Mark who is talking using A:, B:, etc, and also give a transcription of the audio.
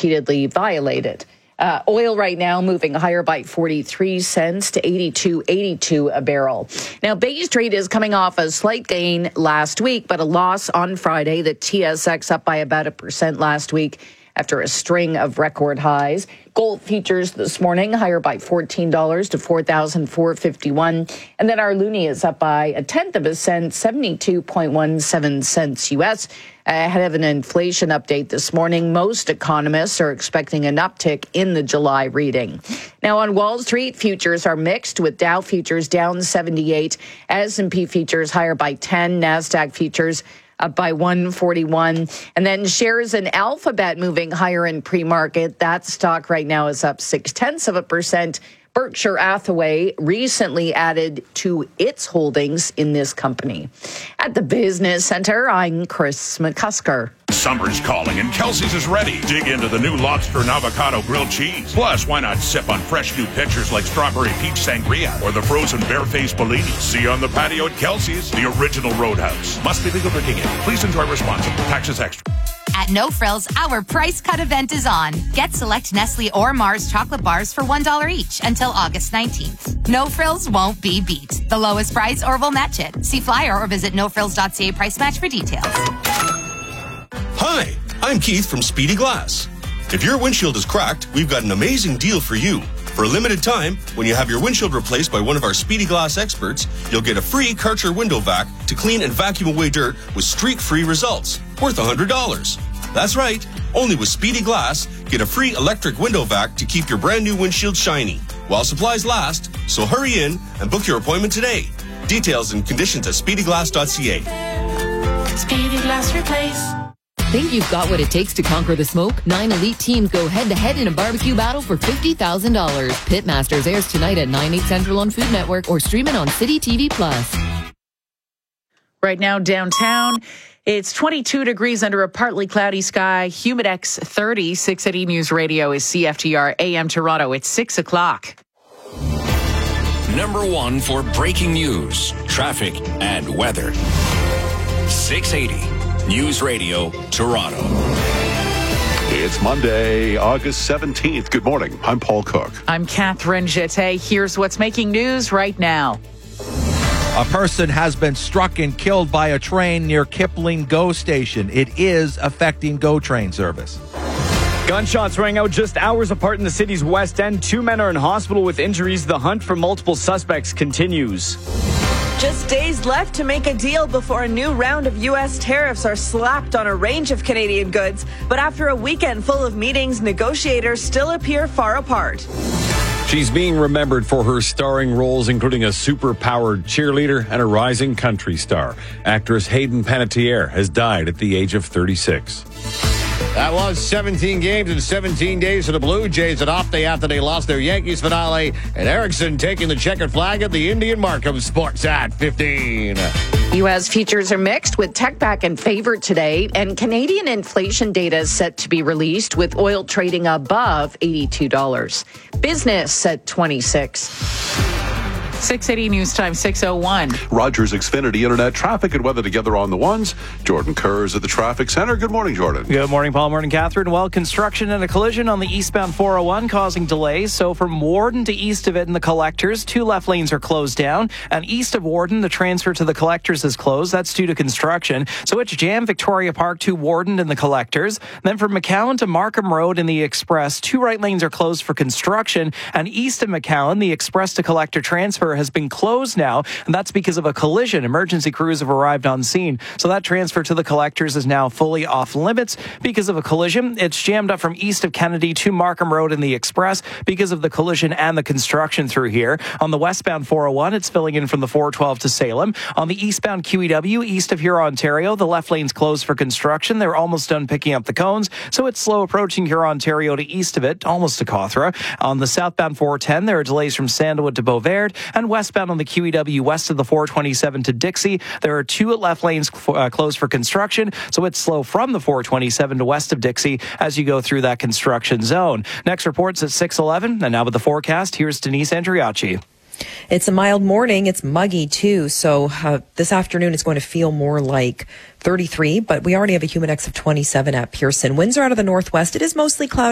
A: repeatedly violated. Oil right now moving higher by 43 cents to 82.82 a barrel. Now, Bay Street is coming off a slight gain last week, but a loss on Friday. The TSX up by about 1% last week after a string of record highs. Gold futures this morning higher by $14 to $4,451. And then our loonie is up by a tenth of a cent, 72.17 cents U.S. Ahead of an inflation update this morning, most economists are expecting an uptick in the July reading. Now on Wall Street, futures are mixed with Dow futures down 78, S&P futures higher by 10, NASDAQ futures up by 141. And then shares in Alphabet moving higher in pre-market. That stock right now is up 0.6%. Berkshire Hathaway recently added to its holdings in this company. At the Business Center, I'm Chris McCusker.
B: Summer's calling and Kelsey's is ready. Dig into the new lobster and avocado grilled cheese. Plus, why not sip on fresh new pitchers like strawberry peach sangria or the frozen barefaced Bellini? See you on the patio at Kelsey's, the original Roadhouse. Must be legal drinking age. Please enjoy responsibly. Taxes extra.
C: At No Frills, our price cut event is on. Get select Nestle or Mars chocolate bars for $1 each until August 19th. No Frills won't be beat. The lowest price or we'll match it. See flyer or visit nofrills.ca price match for details.
D: Hi, I'm Keith from Speedy Glass. If your windshield is cracked, we've got an amazing deal for you. For a limited time, when you have your windshield replaced by one of our Speedy Glass experts, you'll get a free Karcher window vac to clean and vacuum away dirt with streak-free results, worth $100. That's right, only with Speedy Glass, get a free electric window vac to keep your brand new windshield shiny while supplies last, so hurry in and book your appointment today. Details and conditions at speedyglass.ca.
E: Speedy Glass Replace.
F: Think you've got what it takes to conquer the smoke? 9 elite teams go head-to-head in a barbecue battle for $50,000. Pitmasters airs tonight at 9, 8 Central on Food Network or stream it on City TV+.
A: Right now downtown, it's 22 degrees under a partly cloudy sky. Humidex 30. 680 News Radio is CFTR AM Toronto. It's 6 o'clock.
G: Number one for breaking news, traffic, and weather. 680 News Radio, Toronto.
H: It's Monday, August 17th. Good morning. I'm Paul Cook.
A: I'm Catherine Jette. Here's what's making news right now.
I: A person has been struck and killed by a train near Kipling GO station. It is affecting GO train service.
J: Gunshots rang out just hours apart in the city's West End. 2 men are in hospital with injuries. The hunt for multiple suspects continues.
K: Just days left to make a deal before a new round of U.S. tariffs are slapped on a range of Canadian goods. But after a weekend full of meetings, negotiators still appear far apart.
L: She's being remembered for her starring roles, including a super-powered cheerleader and a rising country star. Actress Hayden Panettiere has died at the age of 36.
M: That was 17 games in 17 days for the Blue Jays. An off day after they lost their Yankees finale. And Erickson taking the checkered flag at the Indian Markham Sports at 15.
A: U.S. futures are mixed with tech back in favor today. And Canadian inflation data is set to be released with oil trading above $82. Business at 26. 680 News Time, 6:01.
H: Rogers Xfinity Internet traffic and weather together on the ones. Jordan Kerr is at the traffic center. Good morning, Jordan.
J: Good morning, Paul. Morning, Catherine. Well, construction and a collision on the eastbound 401 causing delays. So from Warden to east of it in the collectors, 2 left lanes are closed down. And east of Warden, the transfer to the collectors is closed. That's due to construction. So it's jammed Victoria Park to Warden in the collectors. Then from McCowan to Markham Road in the express, 2 right lanes are closed for construction. And east of McCowan, the express to collector transfer has been closed now, and that's because of a collision. Emergency crews have arrived on scene. So that transfer to the collectors is now fully off limits because of a collision. It's jammed up from east of Kennedy to Markham Road in the express because of the collision and the construction through here. On the westbound 401, it's filling in from the 412 to Salem. On the eastbound QEW, east of Huron, Ontario, the left lane's closed for construction. They're almost done picking up the cones, so it's slow approaching Huron, Ontario to east of it, almost to Cawthra. On the southbound 410, there are delays from Sandalwood to Beauvard, and westbound on the QEW west of the 427 to Dixie, there are 2 left lanes closed for construction, so it's slow from the 427 to west of Dixie as you go through that construction zone. Next report's at 6:11, and now with the forecast, here's Denise Andriacci.
N: It's a mild morning. It's muggy, too. So this afternoon it's going to feel more like 33, but we already have a humidex of 27 at Pearson. Winds are out of the northwest. It is mostly cloudy.